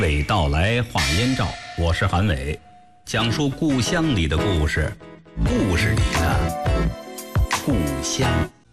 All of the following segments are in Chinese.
娓道来话燕赵，我是韩伟，讲述故乡里的故事，故事里的故乡。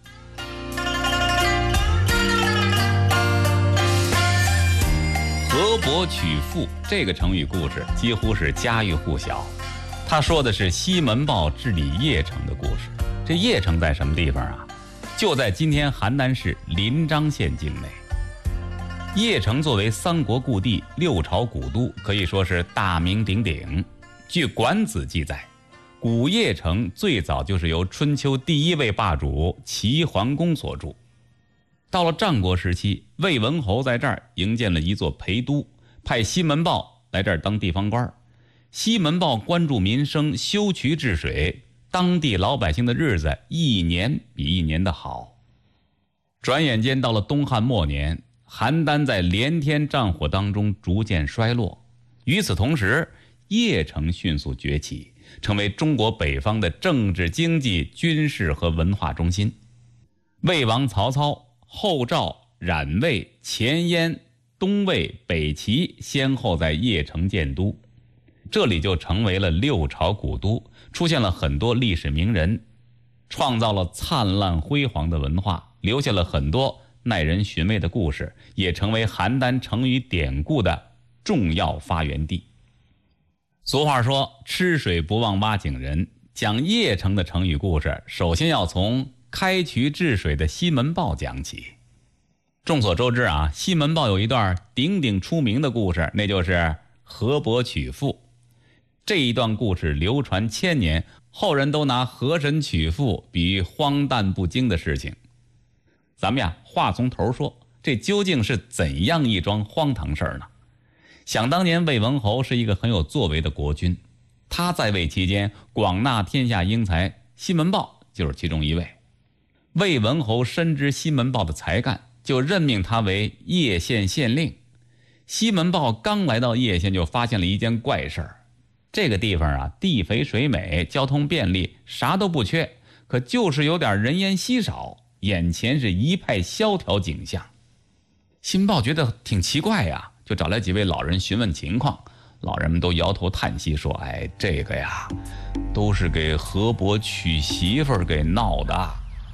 河伯取妇这个成语故事几乎是家喻户晓，他说的是西门豹治理邺城的故事。这邺城在什么地方啊？就在今天邯郸市临漳县境内。邺城作为三国故地、六朝古都，可以说是大名鼎鼎。据《管子》记载，古邺城最早就是由春秋第一位霸主齐桓公所筑。到了战国时期，魏文侯在这儿营建了一座陪都，派西门豹来这儿当地方官。西门豹关注民生，修渠治水，当地老百姓的日子一年比一年的好。转眼间到了东汉末年，邯郸在连天战火当中逐渐衰落。与此同时，邺城迅速崛起，成为中国北方的政治、经济、军事和文化中心。魏王曹操、后赵、冉魏、前燕、东魏、北齐先后在邺城建都，这里就成为了六朝古都，出现了很多历史名人，创造了灿烂辉煌的文化，留下了很多耐人寻味的故事，也成为邯郸成语典故的重要发源地。俗话说，吃水不忘挖井人。讲邺城的成语故事，首先要从开渠治水的西门豹讲起。众所周知啊，西门豹有一段鼎鼎出名的故事，那就是河伯取妇。这一段故事流传千年，后人都拿河神取妇比喻荒诞不经的事情。咱们呀，话从头说，这究竟是怎样一桩荒唐事儿呢？想当年，魏文侯是一个很有作为的国君，他在位期间广纳天下英才，西门豹就是其中一位。魏文侯深知西门豹的才干，就任命他为邺县县令。西门豹刚来到邺县，就发现了一件怪事儿。这个地方啊，地肥水美，交通便利，啥都不缺，可就是有点人烟稀少，眼前是一派萧条景象。西门豹觉得挺奇怪呀，就找来几位老人询问情况。老人们都摇头叹息说，这个呀，都是给河伯娶媳妇儿给闹的。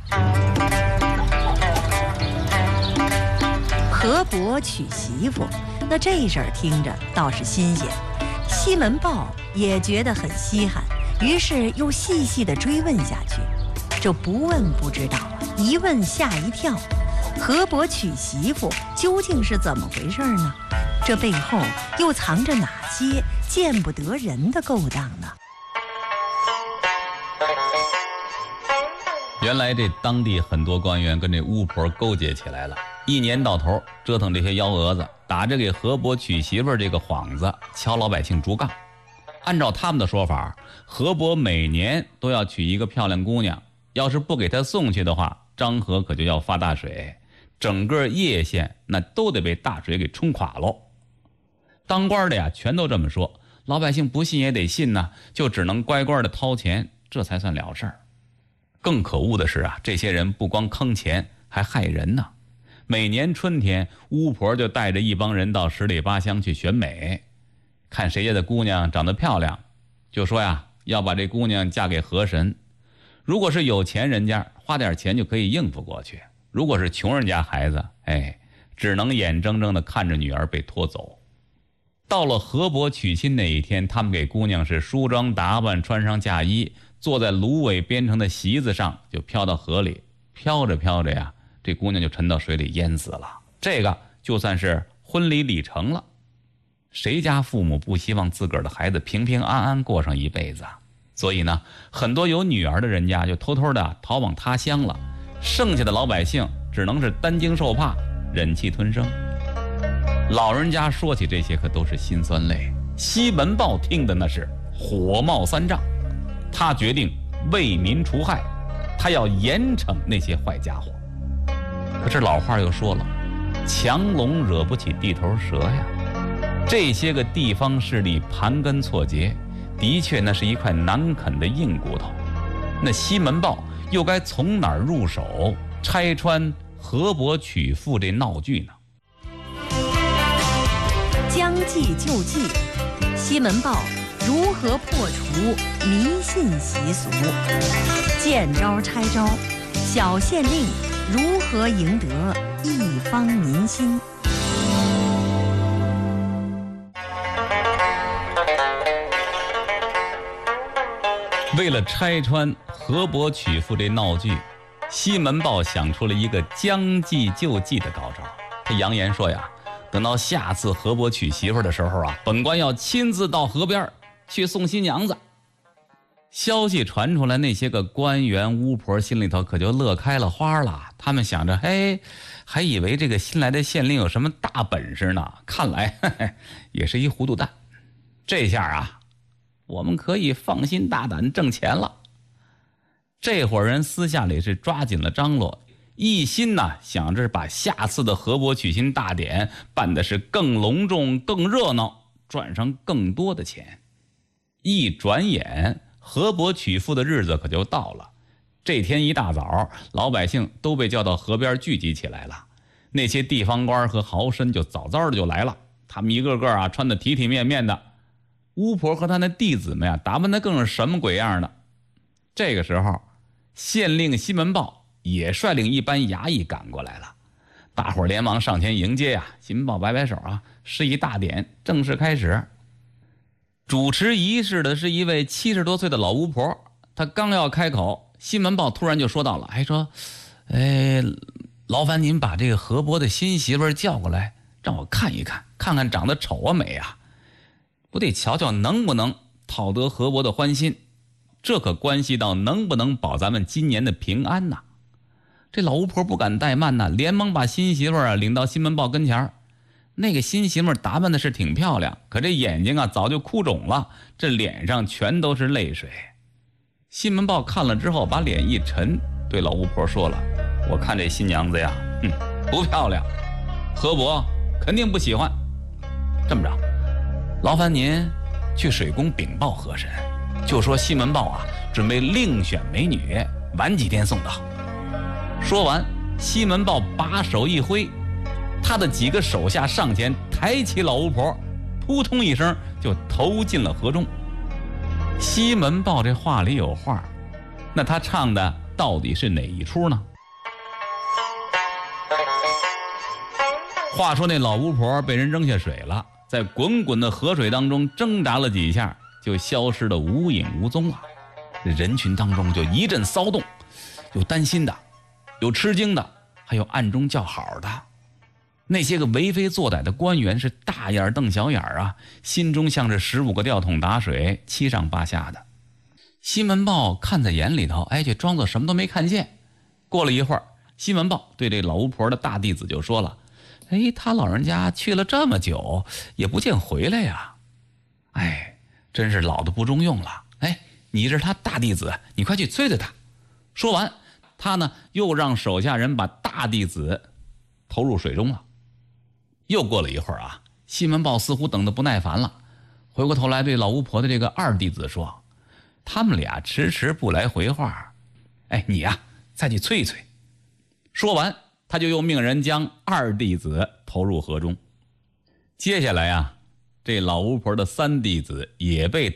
河伯娶媳妇，那这事儿听着倒是新鲜。西门豹也觉得很稀罕，于是又细细地追问下去。这不问不知道，一问吓一跳。河伯娶媳妇究竟是怎么回事呢？这背后又藏着哪些见不得人的勾当呢？ 原来这当地很多官员跟这巫婆勾结起来了，一年到头折腾这些幺蛾子，打着给河伯娶媳妇这个幌子，敲老百姓竹杠。按照他们的说法，河伯每年都要娶一个漂亮姑娘，要是不给他送去的话，漳河可就要发大水，整个邺县那都得被大水给冲垮喽。当官的呀，全都这么说，老百姓不信也得信呢，就只能乖乖的掏钱，这才算了事儿。更可恶的是啊，这些人不光坑钱，还害人呢。每年春天，巫婆就带着一帮人到十里八乡去选美，看谁家的姑娘长得漂亮，就说呀，要把这姑娘嫁给河神。如果是有钱人家，花点钱就可以应付过去；如果是穷人家孩子，只能眼睁睁地看着女儿被拖走。到了河伯娶亲那一天，他们给姑娘是梳妆打扮，穿上嫁衣，坐在芦苇编成的席子上，就飘到河里。飘着飘着呀，这姑娘就沉到水里淹死了。这个就算是婚礼礼成了。谁家父母不希望自个儿的孩子平平安安过上一辈子啊？所以呢，很多有女儿的人家就偷偷的逃往他乡了，剩下的老百姓只能是担惊受怕，忍气吞声。老人家说起这些可都是辛酸泪，西门豹听的那是火冒三丈，他决定为民除害，他要严惩那些坏家伙。可是老话又说了，强龙惹不起地头蛇呀。这些个地方势力盘根错节，的确那是一块难啃的硬骨头。那西门豹又该从哪儿入手拆穿河伯娶妇这闹剧呢？ 将计就计，西门豹如何破除迷信习俗？见招拆招，小县令如何赢得一方民心？ 为了拆穿河伯娶妇这闹剧，西门豹想出了一个将计就计的高招。他扬言说呀，等到下次河伯娶媳妇的时候啊，本官要亲自到河边去送新娘子。消息传出来，那些个官员巫婆心里头可就乐开了花了。他们想着，嘿，还以为这个新来的县令有什么大本事呢，看来也是一糊涂蛋。这下啊，我们可以放心大胆挣钱了。这伙人私下里是抓紧了张罗，一心呢想着把下次的河伯娶亲大典办的是更隆重更热闹，赚上更多的钱。一转眼河伯娶妇的日子可就到了。这天一大早，老百姓都被叫到河边聚集起来了。那些地方官和豪绅就早早的就来了，他们一个个啊穿得体体面面的，巫婆和他那弟子们呀打扮得更是什么鬼样的。这个时候，县令西门豹也率领一班衙役赶过来了，大伙连忙上前迎接呀。西门豹摆摆手啊，示意大典正式开始。主持仪式的是一位70多岁的老巫婆，她刚要开口，西门豹突然就说到了，还说：“劳烦您把这个河伯的新媳妇叫过来，让我看一看，看看长得丑啊美啊，不得瞧瞧能不能讨得河伯的欢心，这可关系到能不能保咱们今年的平安呐。”这老巫婆不敢怠慢呐，连忙把新媳妇领到西门豹跟前。那个新媳妇打扮的是挺漂亮，可这眼睛啊早就哭肿了，这脸上全都是泪水。西门豹看了之后，把脸一沉，对老巫婆说了：“我看这新娘子呀，不漂亮，河伯肯定不喜欢。这么着，劳烦您去水宫禀报河神，就说西门豹啊准备另选美女，晚几天送到。”说完，西门豹把手一挥，他的几个手下上前抬起老巫婆，扑通一声就投进了河中。西门豹这话里有话，那他唱的到底是哪一出呢？话说那老巫婆被人扔下水了，在滚滚的河水当中挣扎了几下，就消失得无影无踪了。人群当中就一阵骚动，有担心的，有吃惊的，还有暗中叫好的。那些个为非作歹的官员是大眼瞪小眼啊，心中像是15个吊桶打水，七上八下的。西门豹看在眼里头，却装作什么都没看见。过了一会儿，西门豹对这老巫婆的大弟子就说了：“他老人家去了这么久，也不见回来呀。真是老的不中用了。你是他大弟子，你快去催催他。”说完，他呢又让手下人把大弟子投入水中了。又过了一会儿啊，西门豹似乎等得不耐烦了，回过头来对老巫婆的这个二弟子说：“他们俩迟迟不来回话，你呀再去催一催。”说完，他就又命人将二弟子投入河中。接下来啊，这老巫婆的3弟子也被